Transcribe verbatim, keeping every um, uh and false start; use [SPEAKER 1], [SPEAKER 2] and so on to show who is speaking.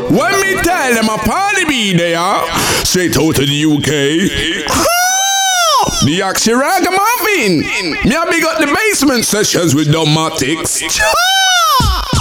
[SPEAKER 1] When me tell them a party be there, straight out to the U K. The Axie Ragamuffin. Me a big up the basement sessions with Domatics.